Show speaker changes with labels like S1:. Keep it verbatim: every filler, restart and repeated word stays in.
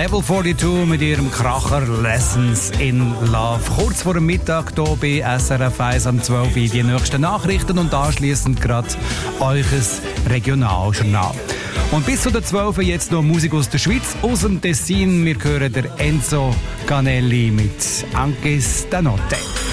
S1: Level zweiundvierzig mit ihrem Kracher Lessons in Love. Kurz vor dem Mittag hier bei S R F eins am zwölf Uhr die nächsten Nachrichten und anschliessend gerade eures Regionaljournal. Und bis zu der zwölf Uhr jetzt noch Musik aus der Schweiz, aus dem Tessin. Wir hören der Enzo Canelli mit Anche stanotte.